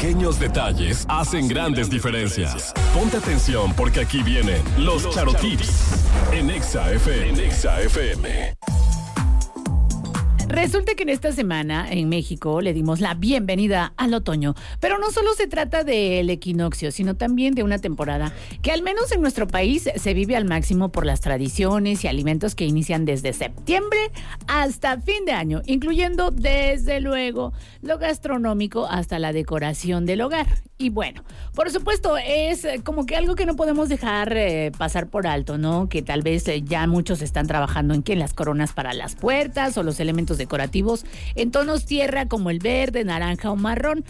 pequeños detalles hacen grandes diferencias. Ponte atención porque aquí vienen los Charotips en Exa FM. Resulta que en esta semana en México le dimos la bienvenida al otoño, pero no solo se trata del equinoccio, sino también de una temporada que al menos en nuestro país se vive al máximo por las tradiciones y alimentos que inician desde septiembre hasta fin de año, incluyendo desde luego lo gastronómico hasta la decoración del hogar. Y bueno, por supuesto es como que algo que no podemos dejar pasar por alto, ¿no? Que tal vez ya muchos están trabajando en las coronas para las puertas o los elementos decorativos en tonos tierra como el verde, naranja o marrón.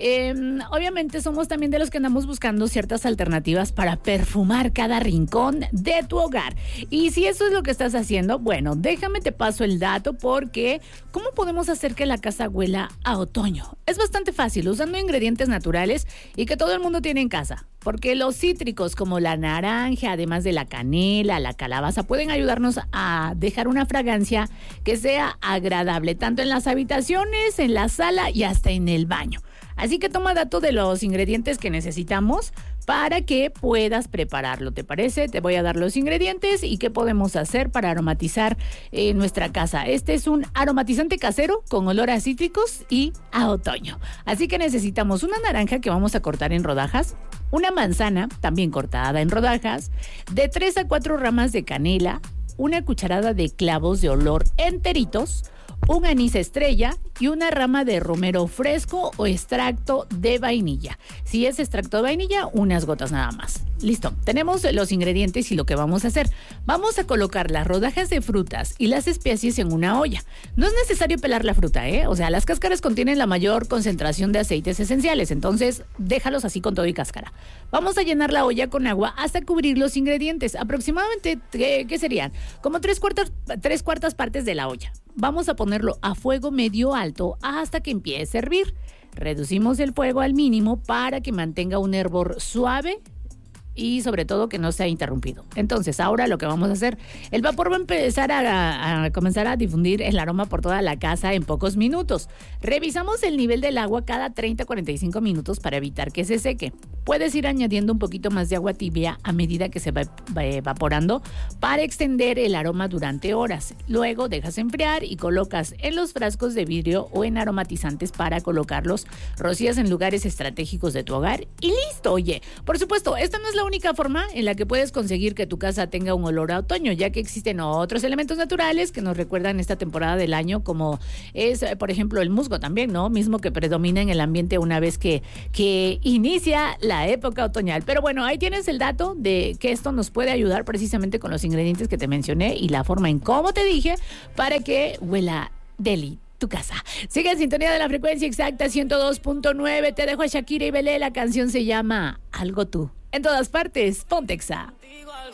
Obviamente somos también de los que andamos buscando ciertas alternativas para perfumar cada rincón de tu hogar. Y si eso es lo que estás haciendo, bueno, déjame te paso el dato porque ¿cómo podemos hacer que la casa huela a otoño? Es bastante fácil, usando ingredientes naturales y que todo el mundo tiene en casa. Porque los cítricos como la naranja, además de la canela, la calabaza, pueden ayudarnos a dejar una fragancia que sea agradable, tanto en las habitaciones, en la sala y hasta en el baño. Así que toma dato de los ingredientes que necesitamos para que puedas prepararlo. ¿Te parece? Te voy a dar los ingredientes y qué podemos hacer para aromatizar nuestra casa. Este es un aromatizante casero con olor a cítricos y a otoño. Así que necesitamos una naranja que vamos a cortar en rodajas, una manzana también cortada en rodajas, de 3 a 4 ramas de canela, una cucharada de clavos de olor enteritos, un anís estrella y una rama de romero fresco o extracto de vainilla. Si es extracto de vainilla, unas gotas nada más. Listo, tenemos los ingredientes y lo que vamos a hacer. Vamos a colocar las rodajas de frutas y las especies en una olla. No es necesario pelar la fruta, ¿eh? O sea, las cáscaras contienen la mayor concentración de aceites esenciales, entonces déjalos así con todo y cáscara. Vamos a llenar la olla con agua hasta cubrir los ingredientes. Aproximadamente, ¿qué serían? Como tres cuartas partes de la olla. Vamos a ponerlo a fuego medio alto hasta que empiece a hervir. Reducimos el fuego al mínimo para que mantenga un hervor suave y sobre todo que no sea interrumpido. Entonces, ahora lo que vamos a hacer, el vapor va a empezar a comenzar a difundir el aroma por toda la casa en pocos minutos. Revisamos el nivel del agua cada 30-45 minutos para evitar que se seque. Puedes ir añadiendo un poquito más de agua tibia a medida que se va evaporando para extender el aroma durante horas. Luego dejas enfriar y colocas en los frascos de vidrio o en aromatizantes para colocarlos. Rocías en lugares estratégicos de tu hogar y listo. Oye, por supuesto, esta no es la única forma en la que puedes conseguir que tu casa tenga un olor a otoño, ya que existen otros elementos naturales que nos recuerdan esta temporada del año, como es, por ejemplo, el musgo también, ¿no? Mismo que predomina en el ambiente una vez que inicia la época otoñal. Pero bueno, ahí tienes el dato de que esto nos puede ayudar precisamente con los ingredientes que te mencioné y la forma en cómo te dije para que huela deli tu casa. Sigue en sintonía de la frecuencia exacta 102.9. Te dejo a Shakira y Belé. La canción se llama Algo Tú. En todas partes, ponte Exa.